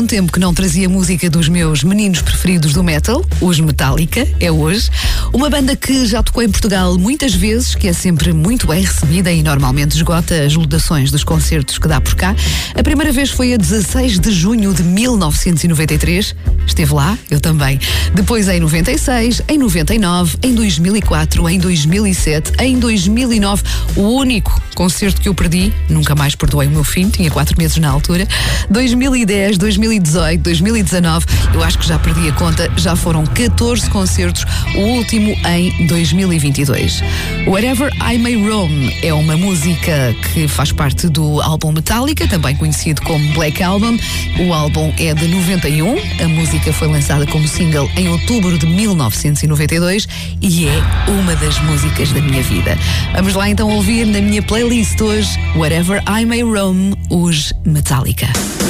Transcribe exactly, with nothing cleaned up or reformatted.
tempo que não trazia música dos meus meninos preferidos do metal, os Metallica, é hoje. Uma banda que já tocou em Portugal muitas vezes, que é sempre muito bem recebida e normalmente esgota as lotações dos concertos que dá por cá. A primeira vez foi a dezasseis de junho de mil novecentos e noventa e três. Esteve lá, eu também. Depois em noventa e seis, em noventa e nove, em dois mil e quatro, em dois mil e sete, em dois mil e nove. O único concerto que eu perdi, nunca mais perdoei o meu filho, tinha quatro meses na altura. dois mil e dez, dois mil e dezoito, dois mil e dezanove, eu acho que já perdi a conta, já foram catorze concertos, o último em dois mil e vinte e dois. Wherever I May Roam é uma música que faz parte do álbum Metallica, também conhecido como Black Album. O álbum é de noventa e um, a música foi lançada como single em outubro de mil novecentos e noventa e dois e é uma das músicas da minha vida. Vamos lá então ouvir na minha playlist hoje Wherever I May Roam, os Metallica.